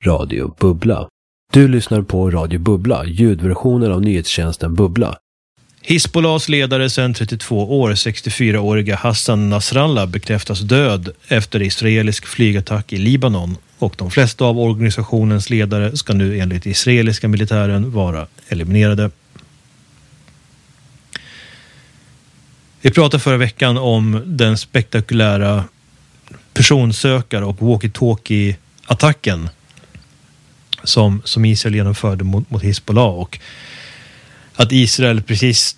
Radio Bubbla. Du lyssnar på Radio Bubbla, ljudversionen av nyhetstjänsten Bubbla. Hizbollahs ledare sedan 32 år, 64-åriga Hassan Nasrallah, bekräftas död efter israelisk flygattack i Libanon, och de flesta av organisationens ledare ska nu enligt israeliska militären vara eliminerade. Vi pratade förra veckan om den spektakulära personsökare och walkie-talkie-attacken som Israel genomförde mot Hizbollah, och att Israel precis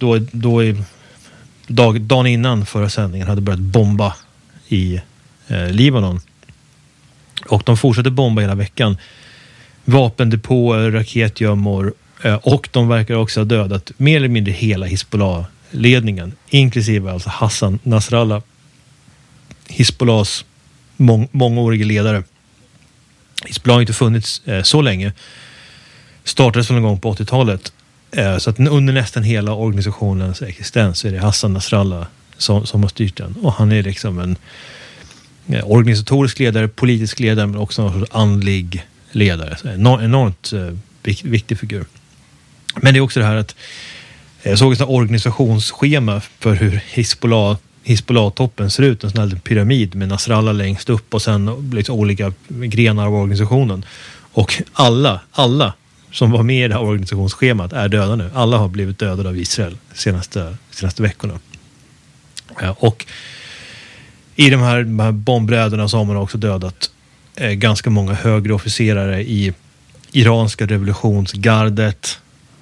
dagen innan förra sändningen hade börjat bomba i Libanon. Och de fortsatte bomba hela veckan. Vapendepåer, raketgömmor, och de verkar också ha dödat mer eller mindre hela Hizbollah-ledningen, inklusive alltså Hassan Nasrallah, Hizbollahs mångårige ledare. Hizbollah har inte funnits så länge. Startades väl en gång på 80-talet. Så att under nästan hela organisationens existens så är det Hassan Nasrallah som har styrt den. Och han är liksom en organisatorisk ledare, politisk ledare, men också en andlig ledare. Så enormt viktig figur. Men det är också det här att jag såg ett organisationsschema för hur Hizbollah-toppen ser ut. En sån här pyramid med Nasrallah längst upp och sen liksom olika grenar av organisationen. Och alla som var med i det här organisationsschemat är döda nu. Alla har blivit dödade av Israel senaste veckorna. Och i de här bombräderna så har man också dödat ganska många högre officerare i iranska revolutionsgardet.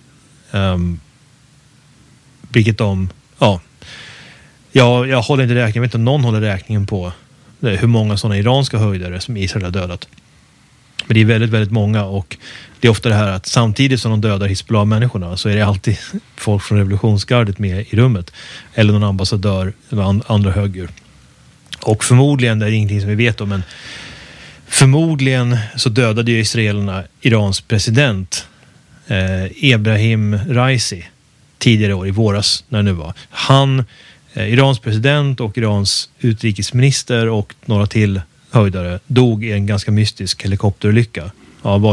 Vilket jag håller inte räkningen, jag vet inte om någon håller räkningen på hur många sådana iranska höjdare som Israel har dödat. Men det är väldigt, väldigt många, och det är ofta det här att samtidigt som de dödar Hizbollah-människorna så är det alltid folk från revolutionsgardet med i rummet. Eller någon ambassadör eller andra höger. Och förmodligen, det är ingenting som vi vet om, men förmodligen så dödade ju israelerna Irans president Ebrahim Raisi tidigare år, i våras när det nu var. Han, Irans president och Irans utrikesminister och några till höjdare dog i en ganska mystisk helikopterolycka. Ja,